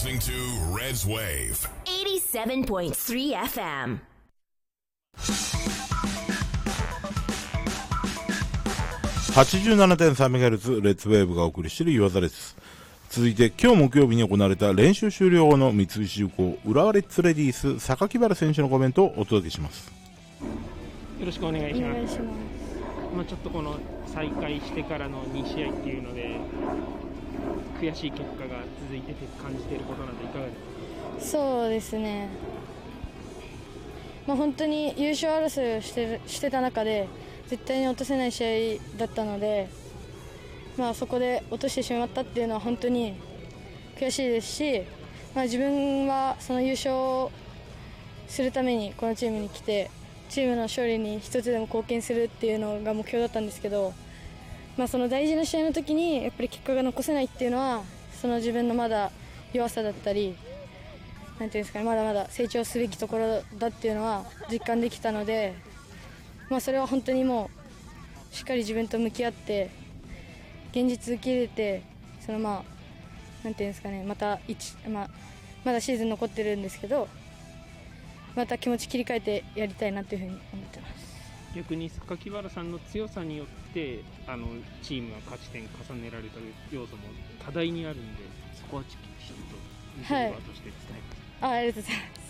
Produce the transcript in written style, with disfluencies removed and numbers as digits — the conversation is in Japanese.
listening to Red's Wave 87.3 FM。 87.3MHz レッツウェーブがお送りしている岩田です。続いて今日木曜日に行われた練習終了後の三菱重工浦和レッツレディース榊原選手のコメントをお届けします。 よろしくお願いします。ちょっとこの再開してからの2試合っていうので悔しい結果が続いてて感じていることなどいかがですか？ そうですね、本当に優勝争いをしてた中で絶対に落とせない試合だったので、そこで落としてしまったっていうのは本当に悔しいですし、自分はその優勝するためにこのチームに来てチームの勝利に一つでも貢献するっていうのが目標だったんですけど、その大事な試合の時にやっぱり結果が残せないっていうのはその自分のまだ弱さだったりなんていうんですかね、まだまだ成長すべきところだっていうのは実感できたので、それは本当にもうしっかり自分と向き合って現実受け入れてそのなんていうんですかね、まだシーズン残ってるんですけどまた気持ち切り替えてやりたいなというふうに思ってます。 逆に榊原さんの強さによってチームが勝ち点重ねられた要素も多大にあるんで、そこはきちんと見せる側として伝えます。 ありがとうございます。